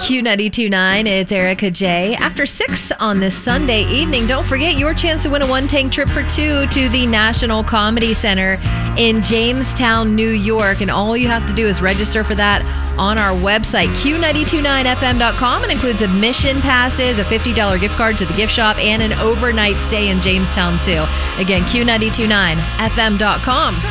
Q92.9, it's Erica J. After 6 on this Sunday evening, don't forget your chance to win a one-tank trip for two to the National Comedy Center in Jamestown, New York. And all you have to do is register for that on our website, Q929fm.com. It includes admission passes, a $50 gift card to the gift shop, and an overnight stay in Jamestown, too. Again, Q929fm.com.